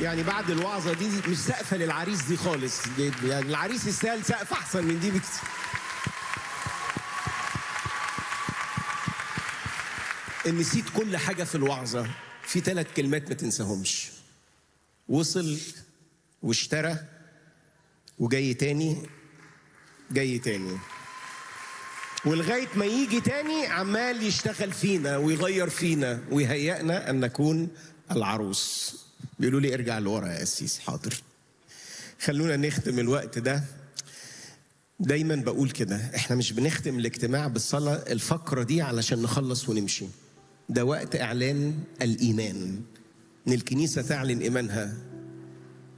يعني بعد الوعظة دي مش سقفة للعريس دي خالص، يعني العريس يستاهل سقف أحسن من دي بكتير. إن نسيت كل حاجة في الوعظة، في 3 كلمات ما تنساهمش: وصل واشترى وجاي تاني، جاي تاني. ولغاية ما يجي تاني عمال يشتغل فينا ويغير فينا ويهيئنا أن نكون العروس. بيقولوا لي ارجع لورا يا قسيس. حاضر. خلونا نختم الوقت ده. دايما بقول كده، احنا مش بنختم الاجتماع بالصلاة الفقرة دي علشان نخلص ونمشي. ده وقت إعلان الإيمان، إن الكنيسة تعلن إيمانها